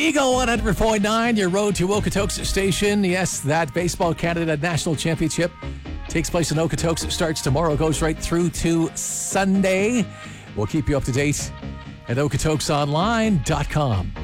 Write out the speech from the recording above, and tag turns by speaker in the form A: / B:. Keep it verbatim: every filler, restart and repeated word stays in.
A: Eagle one hundred point nine, your road to Okotoks station. Yes, that Baseball Canada National Championship takes place in Okotoks. It starts tomorrow, goes right through to Sunday. We'll keep you up to date at okotokes online dot com.